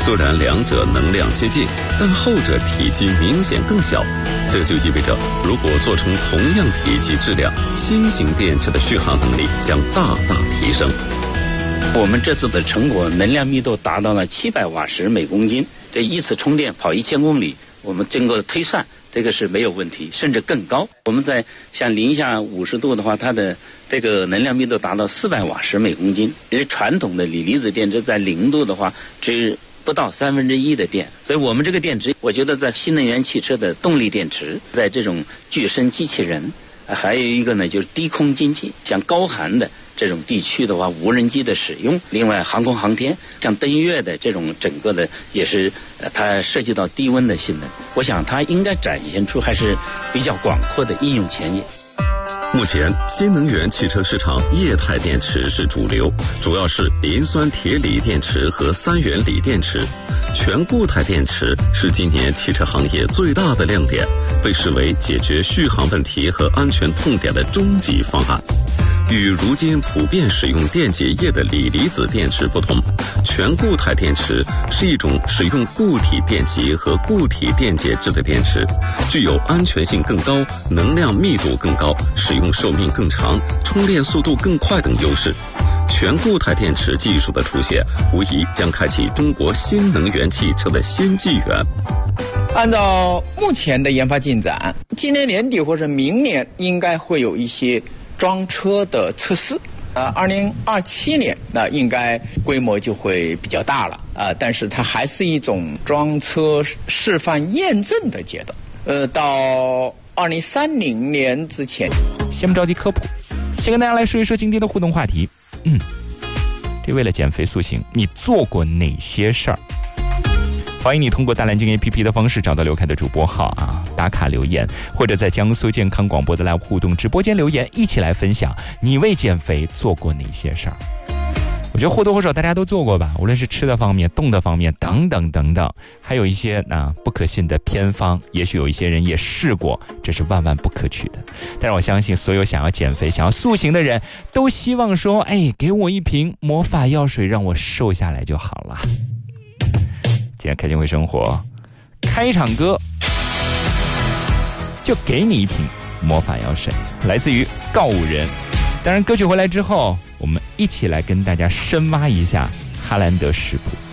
虽然两者能量接近，但后者体积明显更小。这就意味着，如果做成同样体积质量，新型电池的续航能力将大大提升。 我们这次的成果，能量密度达到了700瓦时每公斤，这一次充电跑1000公里，我们经过推算，这个是没有问题，甚至更高。我们在像零下50度的话，它的这个能量密度达到400瓦时每公斤。因为传统的锂离子电池在0度的话，只不到1/3的电，所以我们这个电池，我觉得在新能源汽车的动力电池，在这种具身机器人，还有一个呢就是低空经济，像高寒的这种地区的话，无人机的使用，另外航空航天，像登月的这种整个的也是它涉及到低温的性能，我想它应该展现出还是比较广阔的应用前景。 目前，新能源汽车市场液态电池是主流，主要是磷酸铁锂电池和3元锂电池。全固态电池是今年汽车行业最大的亮点，被视为解决续航问题和安全痛点的终极方案。与如今普遍使用电解液的锂离子电池不同，全固态电池是一种使用固体电极和固体电解质的电池，具有安全性更高、能量密度更高、使用寿命更长、充电速度更快等优势。全固态电池技术的出现，无疑将开启中国新能源汽车的新纪元。 按照目前的研发进展，今年年底或者明年应该会有一些装车的测试。2027年应该规模就会比较大了但是它还是一种装车示范验证的阶段。到2030年之前， 先不着急科普，先跟大家来说一说今天的互动话题。这为了减肥塑形，你做过哪些事儿？欢迎你通过大蓝鲸 APP 的方式找到刘凯的主播号打卡留言，或者在江苏健康广播的 Live 互动直播间留言，一起来分享你为减肥做过哪些事儿。我觉得或多或少大家都做过吧，无论是吃的方面、动的方面等等等等，还有一些不可信的偏方，也许有一些人也试过，这是万万不可取的。但是我相信所有想要减肥、想要塑形的人都希望说，给我一瓶魔法药水让我瘦下来就好了。今天开心会生活开一场歌，就给你一瓶魔法药水，来自于告五人。当然歌曲回来之后，我们一起来跟大家深挖一下哈兰德食谱。